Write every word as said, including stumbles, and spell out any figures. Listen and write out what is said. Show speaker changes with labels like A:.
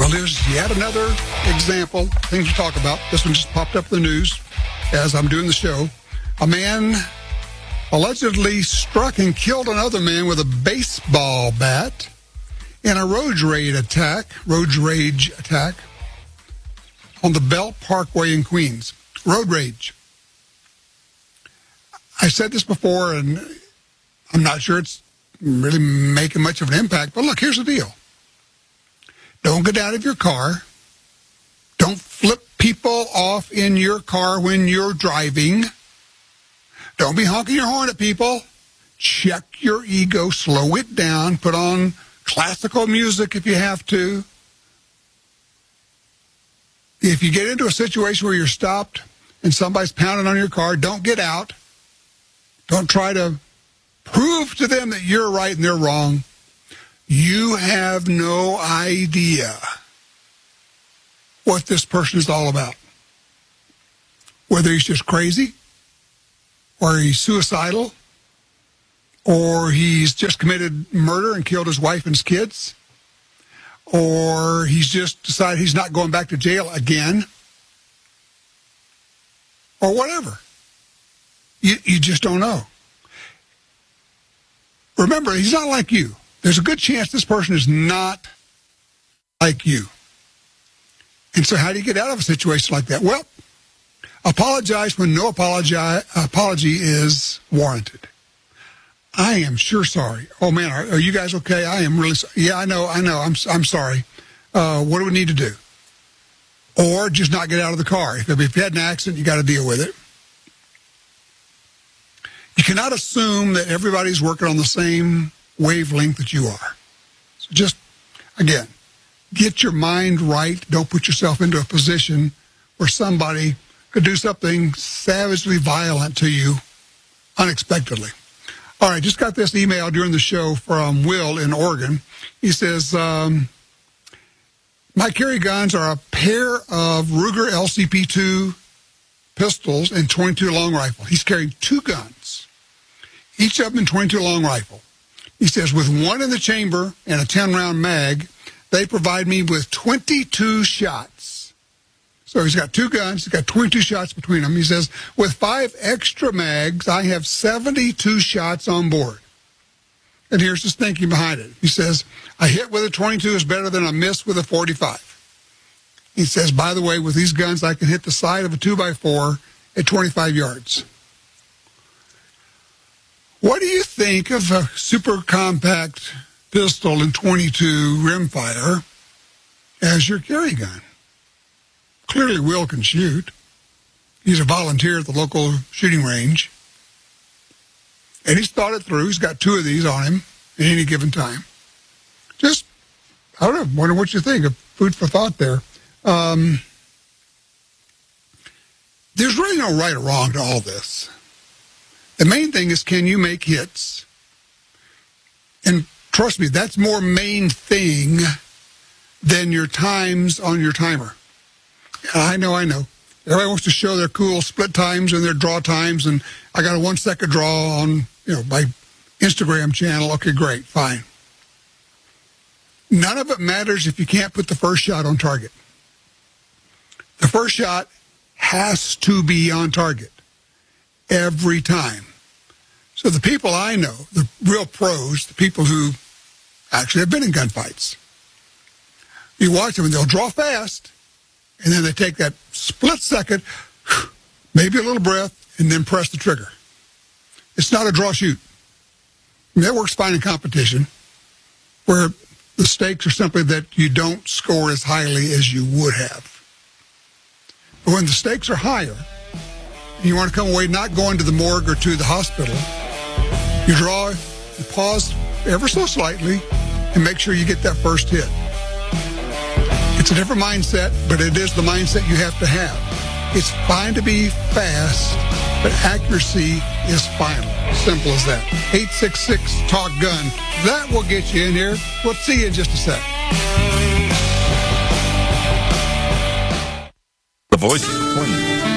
A: Well, here's yet another example, things to talk about. This one just popped up in the news as I'm doing the show. A man allegedly struck and killed another man with a baseball bat in a road rage attack, road rage attack on the Belt Parkway in Queens. Road rage. I said this before, and I'm not sure it's really making much of an impact, but look, here's the deal. Don't get out of your car. Don't flip people off in your car when you're driving. Don't be honking your horn at people. Check your ego, slow it down, put on classical music if you have to. If you get into a situation where you're stopped and somebody's pounding on your car, don't get out. Don't try to prove to them that you're right and they're wrong. You have no idea what this person is all about. Whether he's just crazy, or he's suicidal, or he's just committed murder and killed his wife and his kids, or he's just decided he's not going back to jail again, or whatever. You, you just don't know. Remember, he's not like you. There's a good chance this person is not like you. And so how do you get out of a situation like that? Well, apologize when no apology, apology is warranted. I am sure sorry. Oh, man, are, are you guys okay? I am really sorry. Yeah, I know, I know. I'm I'm sorry. Uh, what do we need to do? Or just not get out of the car. If, if you had an accident, you got to deal with it. You cannot assume that everybody's working on the same wavelength that you are. So just, again, get your mind right. Don't put yourself into a position where somebody could do something savagely violent to you unexpectedly. All right, just got this email during the show from Will in Oregon. He says, um, my carry guns are a pair of Ruger L C P two pistols and twenty-two long rifle. He's carrying two guns, each of them in twenty-two long rifle. He says, with one in the chamber and a ten-round mag, they provide me with twenty-two shots. So he's got two guns. He's got twenty-two shots between them. He says, with five extra mags, I have seventy-two shots on board. And here's his thinking behind it. He says, a hit with a twenty-two is better than a miss with a forty-five. He says, by the way, with these guns, I can hit the side of a two by four at twenty-five yards. What do you think of a super compact pistol and twenty-two rimfire as your carry gun? Clearly, Will can shoot. He's a volunteer at the local shooting range. And he's thought it through. He's got two of these on him at any given time. Just, I don't know, wonder what you think of food for thought there. Um, there's really no right or wrong to all this. The main thing is, can you make hits? And trust me, that's more main thing than your times on your timer. I know, I know. Everybody wants to show their cool split times and their draw times, and I got a one-second draw on, you know, my Instagram channel. Okay, great, fine. None of it matters if you can't put the first shot on target. The first shot has to be on target every time. So the people I know, the real pros, the people who actually have been in gunfights, you watch them and they'll draw fast, and then they take that split second, maybe a little breath, and then press the trigger. It's not a draw shoot. I mean, that works fine in competition, where the stakes are simply that you don't score as highly as you would have. But when the stakes are higher, and you want to come away not going to the morgue or to the hospital, you draw, you pause ever so slightly, and make sure you get that first hit. It's a different mindset, but it is the mindset you have to have. It's fine to be fast, but accuracy is final. Simple as that. eight six six talk gun. That will get you in here. We'll see you in just a sec.
B: The Voice of the Queen.